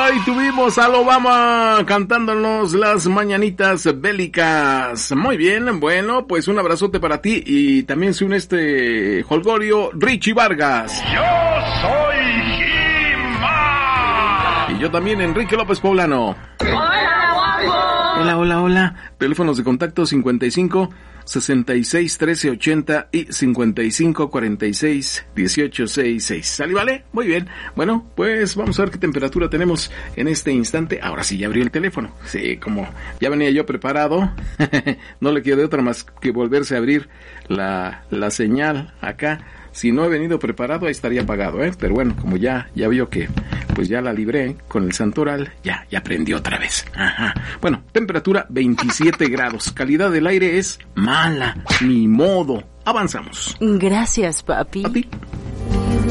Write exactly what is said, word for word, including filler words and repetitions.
Ahí tuvimos a Obama cantándonos las mañanitas bélicas. Muy bien, bueno, pues un abrazote para ti y también se une este Holgorio Richie Vargas. Yo soy He-Man. Y yo también, Enrique López Poblano. Hola, guapo. Hola, hola, hola. Teléfonos de contacto cincuenta y cinco, sesenta y seis, trece, ochenta y cincuenta y cinco, cuarenta y seis, dieciocho, sesenta y seis. ¿Sale, vale? Muy bien. Bueno, pues vamos a ver qué temperatura tenemos en este instante. Ahora sí, ya abrió el teléfono. Sí, como ya venía yo preparado, no le queda de otra más que volverse a abrir la, la señal acá. Si no he venido preparado, ahí estaría apagado, ¿eh? Pero bueno, como ya, ya vio que, pues ya la libré con el santoral, ya, ya prendí otra vez. Ajá. Bueno, temperatura veintisiete grados. Calidad del aire es mala, ni modo. Avanzamos. Gracias, papi. ¿A ti?